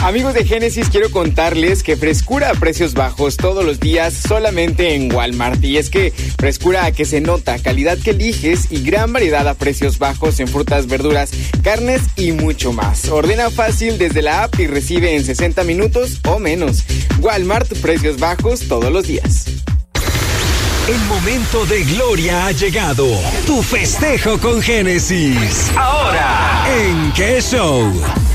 Amigos de Génesis, quiero contarles que frescura a precios bajos todos los días solamente en Walmart. Y es que frescura que se nota, calidad que eliges y gran variedad a precios bajos en frutas, verduras, carnes y mucho más. Ordena fácil desde la app y recibe en 60 minutos o menos. Walmart, precios bajos todos los días. El momento de gloria ha llegado. Tu festejo con Génesis. Ahora, en ¿Qué Show?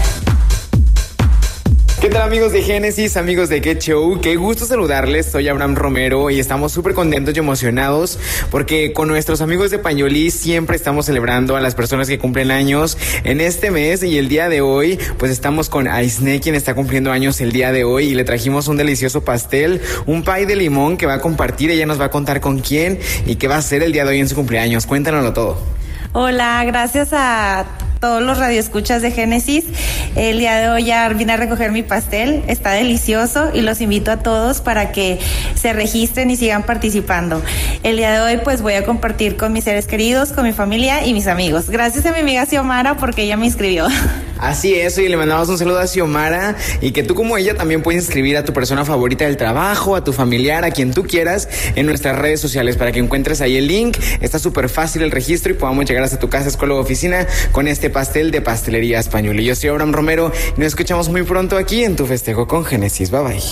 ¿Qué tal, amigos de Génesis, amigos de ¿Qué Show? Qué gusto saludarles, soy Abraham Romero y estamos súper contentos y emocionados porque con nuestros amigos de Pañolí siempre estamos celebrando a las personas que cumplen años en este mes, y el día de hoy pues estamos con Aisne, quien está cumpliendo años el día de hoy, y le trajimos un delicioso pastel, un pie de limón que va a compartir. Ella nos va a contar con quién y qué va a hacer el día de hoy en su cumpleaños. Cuéntanoslo todo. Hola, gracias a todos los radioescuchas de Génesis. El día de hoy ya vine a recoger mi pastel, está delicioso y los invito a todos para que se registren y sigan participando. El día de hoy pues voy a compartir con mis seres queridos, con mi familia y mis amigos. Gracias a mi amiga Xiomara porque ella me inscribió. Así es, y le mandamos un saludo a Xiomara, y que tú como ella también puedes inscribir a tu persona favorita del trabajo, a tu familiar, a quien tú quieras en nuestras redes sociales para que encuentres ahí el link. Está súper fácil el registro y podamos llegar hasta tu casa, escuela o oficina con este pastel de Pastelería Española. Yo soy Abraham Romero y nos escuchamos muy pronto aquí en Tu Festejo con Génesis. Bye bye.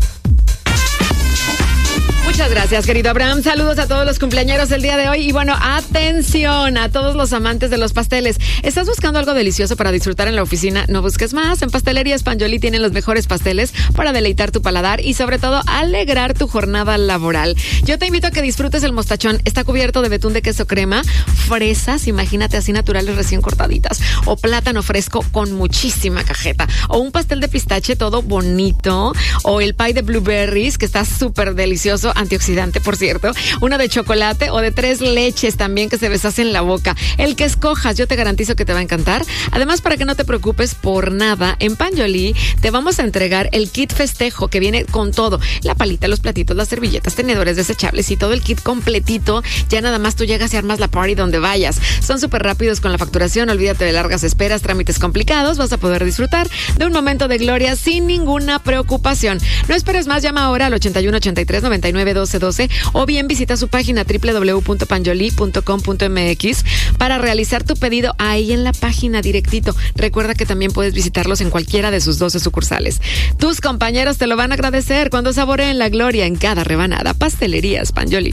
Muchas gracias, querido Abraham. Saludos a todos los cumpleañeros del día de hoy. Y bueno, atención a todos los amantes de los pasteles. ¿Estás buscando algo delicioso para disfrutar en la oficina? No busques más. En Pastelería Españolí tienen los mejores pasteles para deleitar tu paladar y sobre todo alegrar tu jornada laboral. Yo te invito a que disfrutes el mostachón. Está cubierto de betún de queso crema, fresas, imagínate así naturales recién cortaditas, o plátano fresco con muchísima cajeta, o un pastel de pistache todo bonito, o el pie de blueberries que está súper delicioso, antioxidante, por cierto, uno de chocolate o de 3 leches también que se deshace en la boca. El que escojas, yo te garantizo que te va a encantar. Además, para que no te preocupes por nada, en Pañolí te vamos a entregar el kit festejo que viene con todo: la palita, los platitos, las servilletas, tenedores desechables y todo el kit completito. Ya nada más tú llegas y armas la party donde vayas. Son súper rápidos con la facturación, olvídate de largas esperas, trámites complicados. Vas a poder disfrutar de un momento de gloria sin ninguna preocupación. No esperes más, llama ahora al 81 83 99 12 12 o bien visita su página www.panjoli.com.mx para realizar tu pedido ahí en la página directito. Recuerda que también puedes visitarlos en cualquiera de sus 12 sucursales. Tus compañeros te lo van a agradecer cuando saboreen la gloria en cada rebanada. Pastelería Españolí.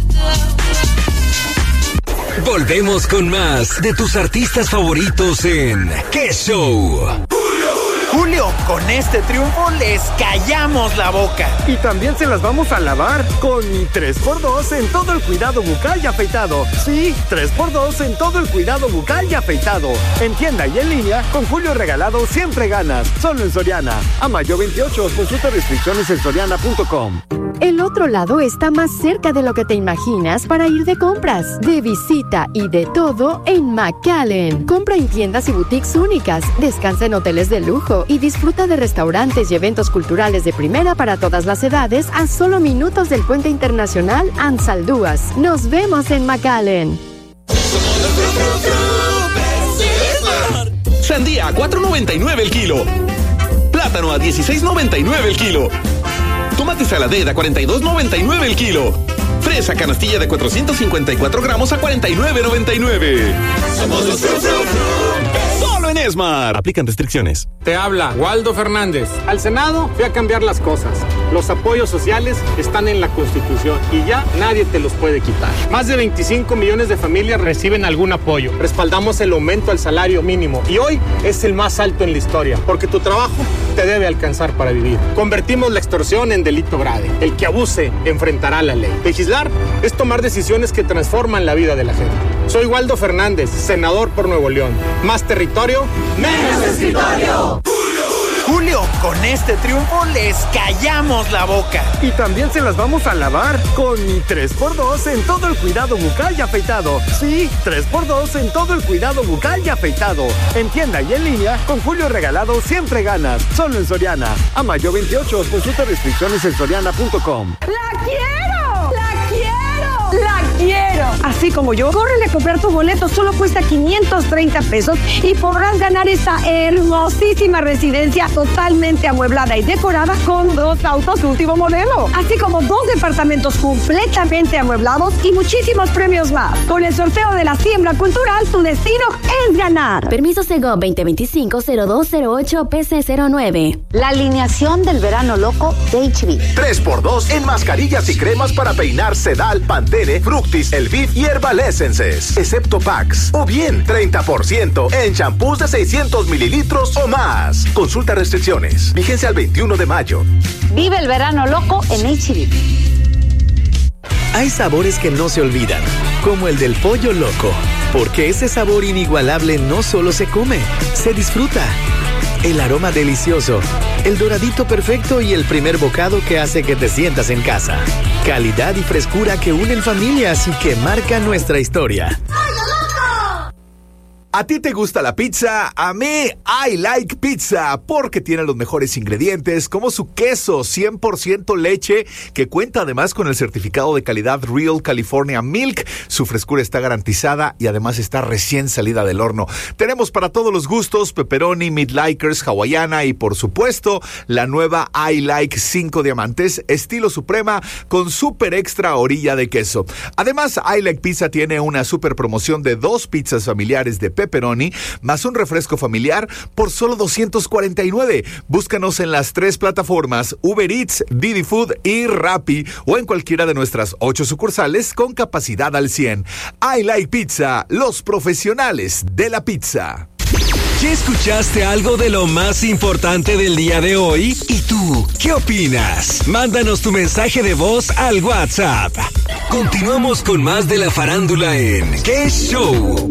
Volvemos con más de tus artistas favoritos en ¿Qué Show? Julio, con este triunfo les callamos la boca. Y también se las vamos a lavar con mi 3x2 en todo el cuidado bucal y afeitado. Sí, 3x2 en todo el cuidado bucal y afeitado. En tienda y en línea, con Julio regalado siempre ganas. Solo en Soriana. A mayo 28, consulta restricciones en soriana.com. El otro lado está más cerca de lo que te imaginas para ir de compras, de visita y de todo en McAllen. Compra en tiendas y boutiques únicas, descansa en hoteles de lujo y disfruta de restaurantes y eventos culturales de primera para todas las edades a solo minutos del Puente Internacional Ansaldúas. Nos vemos en McAllen. Sandía a $4.99 el kilo. Plátano a $16.99 el kilo. Tomate saladera a $42.99 el kilo. Fresa canastilla de 454 gramos a $49.99. Somos los Solo en Esmar. Aplican restricciones. Te habla Waldo Fernández. Al Senado fui a cambiar las cosas. Los apoyos sociales están en la Constitución y ya nadie te los puede quitar. Más de 25 millones de familias reciben algún apoyo. Respaldamos el aumento al salario mínimo y hoy es el más alto en la historia, porque tu trabajo te debe alcanzar para vivir. Convertimos la extorsión en delito grave. El que abuse enfrentará la ley. Legislar es tomar decisiones que transforman la vida de la gente. Soy Waldo Fernández, senador por Nuevo León. Más territorio, menos escritorio. Julio, con este triunfo les callamos la boca. Y también se las vamos a lavar con mi 3x2 en todo el cuidado bucal y afeitado. Sí, 3x2 en todo el cuidado bucal y afeitado. En tienda y en línea, con Julio regalado siempre ganas. Solo en Soriana. A mayo 28, consulta restricciones en soriana.com. ¡La quiero! ¡La quiero! ¡La quiero! así como yo, córrele a comprar tu boleto, solo cuesta 530 pesos y podrás ganar esta hermosísima residencia totalmente amueblada y decorada con 2 autos último modelo, así como 2 departamentos completamente amueblados y muchísimos premios más. Con el sorteo de la siembra cultural, tu destino es ganar. Permiso Segov 2025-0208 PC09. La alineación del verano loco de HB. 3x2 en mascarillas y cremas para peinar Sedal, Pantene, Fructis, Elviv y Herbal Essences, excepto packs. O bien 30% en champús de 600 mililitros o más. Consulta restricciones. Vigencia al 21 de mayo. Vive el verano loco en HB. Hay sabores que no se olvidan, como el del pollo loco, porque ese sabor inigualable no solo se come, se disfruta. El aroma delicioso, el doradito perfecto y el primer bocado que hace que te sientas en casa. Calidad y frescura que unen familias y que marcan nuestra historia. ¿A ti te gusta la pizza? A mí, I like pizza, porque tiene los mejores ingredientes, como su queso 100% leche, que cuenta además con el certificado de calidad Real California Milk. Su frescura está garantizada y además está recién salida del horno. Tenemos para todos los gustos, pepperoni, meat likers, hawaiana y por supuesto, la nueva I like 5 diamantes, estilo suprema, con super extra orilla de queso. Además, I like pizza tiene una super promoción de 2 pizzas familiares de pepperoni más un refresco familiar por solo $249. Búscanos en las 3 plataformas Uber Eats, Didi Food y Rappi o en cualquiera de nuestras 8 sucursales con capacidad al 100. I like pizza, los profesionales de la pizza. ¿Ya escuchaste algo de lo más importante del día de hoy? ¿Y tú, qué opinas? Mándanos tu mensaje de voz al WhatsApp. Continuamos con más de la farándula en ¿Qué Show?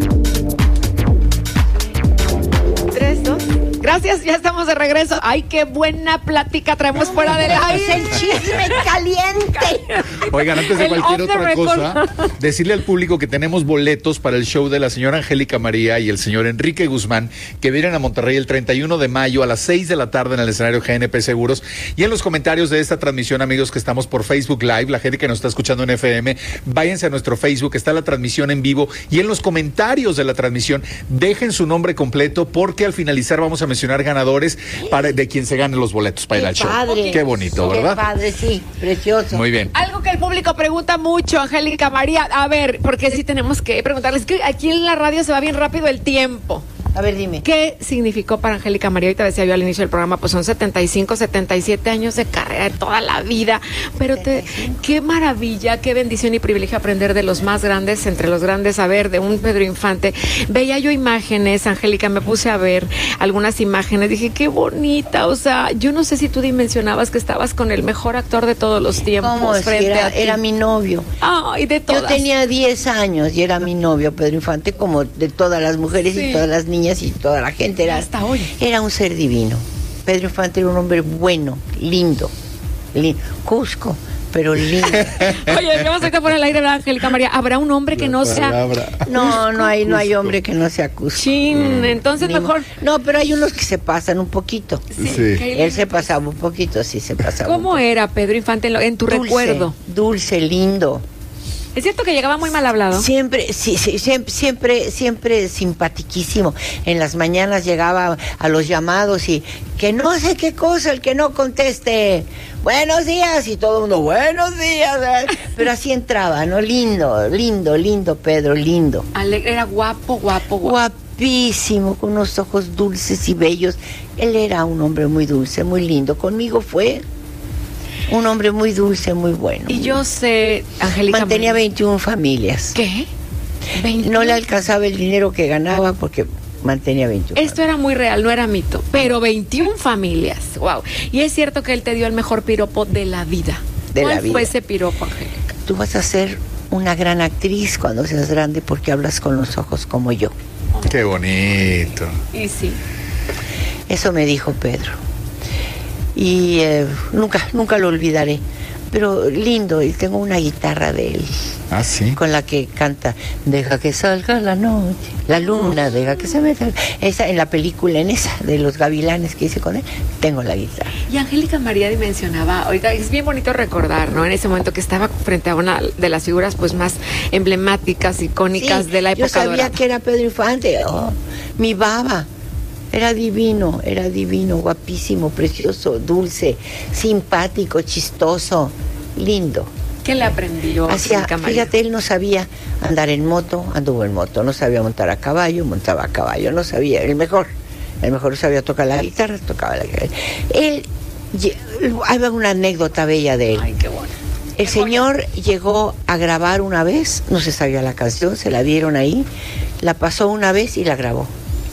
3, 2. Gracias, ya estamos de regreso. Ay, qué buena plática traemos fuera del aire. El chisme caliente. Oigan, antes de cualquier otra cosa, decirle al público que tenemos boletos para el show de la señora Angélica María y el señor Enrique Guzmán, que vienen a Monterrey el 31 de mayo a las 6 de la tarde en el escenario GNP Seguros. Y en los comentarios de esta transmisión, amigos, que estamos por Facebook Live, la gente que nos está escuchando en FM, váyanse a nuestro Facebook, está la transmisión en vivo, y en los comentarios de la transmisión, dejen su nombre completo, porque al finalizar vamos a mencionar ganadores de quien se gane los boletos para ir al show. Qué bonito, ¿verdad? Qué padre, sí, precioso. Muy bien. Algo que el público pregunta mucho, Angélica María, a ver, porque sí tenemos que preguntarles, que aquí en la radio se va bien rápido el tiempo. A ver, dime. ¿Qué significó para Angélica María? Ahorita decía yo al inicio del programa, pues son 75, 77 años de carrera, de toda la vida. Pero qué maravilla, qué bendición y privilegio aprender de los más grandes, entre los grandes, a ver, de un Pedro Infante. Veía yo imágenes, Angélica, me puse a ver algunas imágenes, dije, qué bonita, o sea, yo no sé si tú dimensionabas que estabas con el mejor actor de todos los tiempos. ¿Cómo? Era mi novio. Ay, de todas. Yo tenía 10 años y era mi novio, Pedro Infante, como de todas las mujeres y todas las niñas y toda la gente. Hasta hoy. Era un ser divino. Pedro Infante era un hombre bueno, lindo. Cusco, pero lindo. Oye, vamos ahorita por el aire, ¿verdad, Angélica María? ¿Habrá un hombre que no sea? No hay hombre que no sea Cusco. Chin, entonces mejor. No, pero hay unos que se pasan un poquito. Sí. Él se pasaba un poquito, sí se pasaba. ¿Cómo era Pedro Infante en tu recuerdo? Dulce, lindo. ¿Es cierto que llegaba muy mal hablado? Siempre simpatiquísimo. En las mañanas llegaba a los llamados y que no sé qué cosa, el que no conteste, buenos días, y todo el mundo, buenos días. Pero así entraba, ¿no? Lindo, Pedro, lindo. Era guapo. Guapísimo, con unos ojos dulces y bellos. Él era un hombre muy dulce, muy lindo. Conmigo fue un hombre muy dulce, muy bueno. Y yo sé, Angélica, mantenía 21 familias. ¿Qué? 21. No le alcanzaba el dinero que ganaba porque mantenía 21. Esto era muy real, no era mito. Pero 21 familias, wow. Y es cierto que él te dio el mejor piropo de la vida. ¿Cuál fue ese piropo, Angélica? Tú vas a ser una gran actriz cuando seas grande porque hablas con los ojos como yo. Qué bonito. Y sí. Eso me dijo Pedro. Y nunca lo olvidaré, pero lindo, y tengo una guitarra de él. Ah, sí. Con la que canta, deja que salga la noche, la luna, deja que se meta. Esa, en la película, en esa, de los gavilanes que hice con él, tengo la guitarra. Y Angélica María dimensionaba, ahorita es bien bonito recordar, ¿no? En ese momento que estaba frente a una de las figuras pues más emblemáticas, icónicas de la época yo sabía dorada. que era Pedro Infante, mi baba. Era divino, guapísimo, precioso, dulce, simpático, chistoso, lindo. ¿Qué le aprendió? Fíjate, él no sabía andar en moto, anduvo en moto, no sabía montar a caballo, montaba a caballo, no sabía, el mejor sabía tocar la guitarra, tocaba la guitarra. Hay una anécdota bella de él. Ay, qué bueno. El señor llegó a grabar una vez, no se sabía la canción, se la dieron ahí, la pasó una vez y la grabó.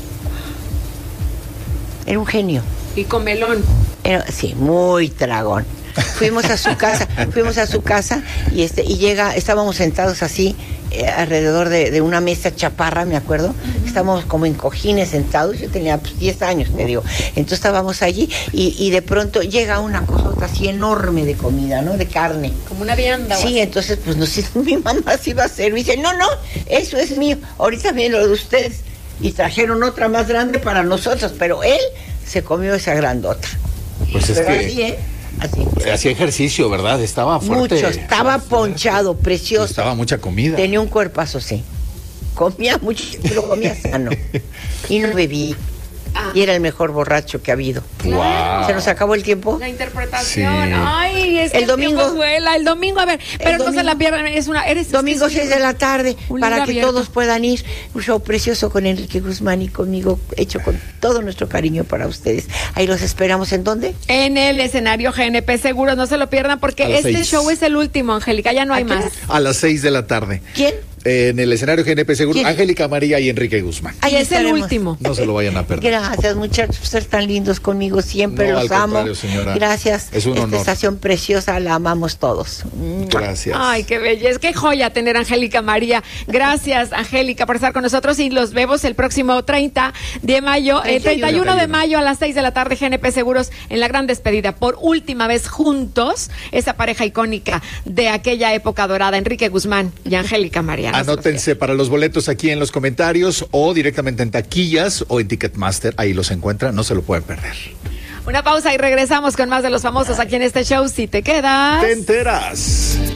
Era un genio. Y comelón. Sí, muy tragón. Fuimos a su casa y estábamos sentados así alrededor de una mesa chaparra, me acuerdo. Estábamos como en cojines sentados, yo tenía 10 años, te digo. Entonces estábamos allí y de pronto llega una cosota así enorme de comida, ¿no? De carne. Como una vianda. Sí, entonces pues no sé, mi mamá se iba a hacer, me dice, no, eso es mío, ahorita viene lo de ustedes. Y trajeron otra más grande para nosotros, pero él se comió esa grandota. Pues es pero que así. Hacía ejercicio, ¿verdad? Estaba fuerte. Mucho, estaba ponchado, precioso. Estaba mucha comida. Tenía un cuerpazo, sí. Comía mucho, pero comía sano. Y no bebí. Y era el mejor borracho que ha habido. Wow. ¿Se nos acabó el tiempo? La interpretación. Sí. Ay, es que el domingo vuela. El domingo, a ver, pero no se la pierdan. Domingo 6 de la tarde, para que abierto. todos puedan ir. Un show precioso con Enrique Guzmán y conmigo, hecho con todo nuestro cariño para ustedes. Ahí los esperamos. ¿En dónde? En el escenario GNP Seguros. No se lo pierdan porque este 6. show es el último, Angélica. Ya no hay más. A las 6 de la tarde. ¿Quién? En el escenario GNP Seguros, Angélica María y Enrique Guzmán. Ahí es el último. No se lo vayan a perder. Gracias, muchachos, por ser tan lindos conmigo. Siempre No, los al amo. contrario, señora. Gracias. Es un honor. Esta estación preciosa la amamos todos. Gracias. Ay, qué belleza, qué joya tener a Angélica María. Gracias, Angélica, por estar con nosotros y los vemos el próximo 30 de mayo, 31 de mayo a las 6 de la tarde, GNP Seguros, en la gran despedida. Por última vez juntos, esa pareja icónica de aquella época dorada, Enrique Guzmán y Angélica María. Anótense para los boletos aquí en los comentarios o directamente en taquillas o en Ticketmaster. Ahí los encuentran, no se lo pueden perder. Una pausa y regresamos con más de los famosos aquí en este show. Si te quedas, te enteras.